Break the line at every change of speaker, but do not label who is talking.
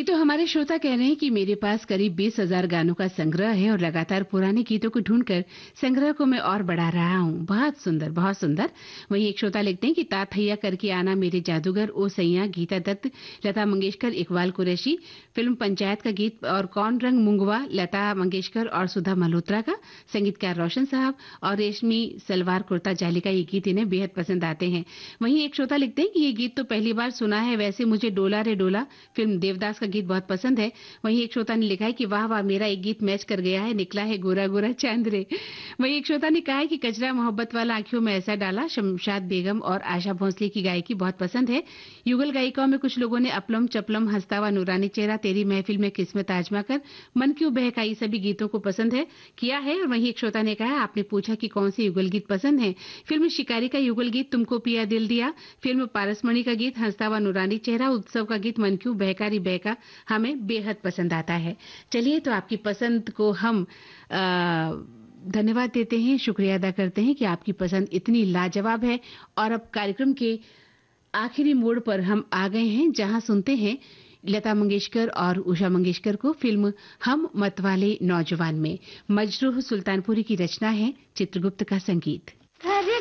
तो हमारे श्रोता कह रहे हैं कि मेरे पास करीब 20,000 गानों का संग्रह है और लगातार पुराने गीतों को ढूंढकर संग्रह को मैं और बढ़ा रहा हूँ। बहुत सुंदर, बहुत सुंदर। वहीं एक श्रोता लिखते हैं कि तात हैया करके आना मेरे जादूगर, ओ सैया, गीता दत्त, लता मंगेशकर, इकबाल कुरैशी, फिल्म पंचायत का गीत और कौन रंग मुंगवा, लता मंगेशकर और सुधा मल्होत्रा का, संगीतकार रोशन साहब और रेशमी सलवार कुर्ता जाली का ये गीत इन्हें बेहद पसंद आते हैं। वहीं एक श्रोता लिखते हैं कि ये गीत तो पहली बार सुना है, वैसे मुझे डोला रे डोला फिल्म देवदास का गीत बहुत पसंद है। वहीं एक श्रोता ने लिखा है कि वाह वाह, मेरा एक गीत मैच कर गया है, निकला है गोरा गोरा चांद रे। वहीं एक श्रोता ने कहा है कि कचरा मोहब्बत वाला आंखों में ऐसा डाला, शमशाद बेगम और आशा भोंसले की गायकी बहुत पसंद है। युगल गायिकाओं में कुछ लोगों ने अपलम चपलम, हंसतावा नूरानी चेहरा, तेरी महफिल में किस्मत आजमा कर, मन क्यों बहकाई सभी गीतों को पसंद है किया है। और वहीं एक श्रोता ने कहा, आपने पूछा कि कौन से युगल गीत पसंद है। फिल्म शिकारी का युगल गीत तुमको पिया दिल दिया, फिल्म पारसमणि का गीत हंसतावा नूरानी चेहरा, उत्सव का गीत मन क्यों बहकारी बहका हमें बेहद पसंद आता है। चलिए, तो आपकी पसंद को हम धन्यवाद देते हैं, शुक्रिया अदा करते हैं कि आपकी पसंद इतनी लाजवाब है। और अब कार्यक्रम के आखिरी मोड़ पर हम आ गए हैं, जहां सुनते हैं लता मंगेशकर और उषा मंगेशकर को फिल्म हम मतवाले नौजवान में। मजरूह सुल्तानपुरी की रचना है, चित्रगुप्त का संगीत।